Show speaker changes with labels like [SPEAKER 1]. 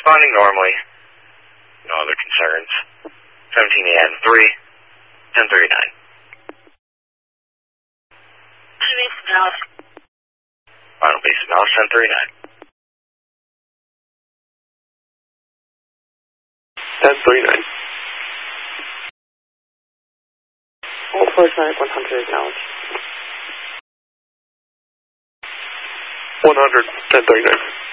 [SPEAKER 1] Responding normally. No other concerns. 17 AM, 3, 1039. Final base of Dallas, 1039.
[SPEAKER 2] 1039. All first night 100 acknowledged. 100, 1039.